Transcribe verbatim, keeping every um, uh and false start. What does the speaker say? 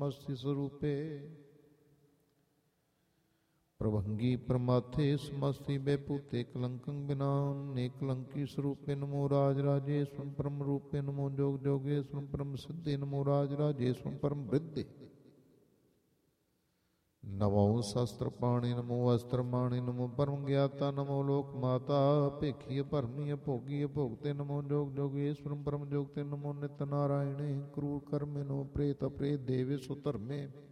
समस्ति स्वरूपे प्रभंगी प्रमाथे समस्ति बैपूते कलंकं विनाम नेकलंकी स्वरूपे नमो राज राजेश्वरम परम रूपे नमो जोग जोगेश्वरम परम सिद्धे नमो राज राजेश्वरम परम वृद्धे नमो शस्त्र पाणि नमो अस्त्र माणि नमो परम ज्ञाता नमो लोक माता भेखिय भरमीय भोगिय भोगते नमो जोग जोगेश्वरम परम जोगते नमो नित्य नारायणे क्रूर कर्मे नमो प्रेत अप्रेत देवे सुधर्मे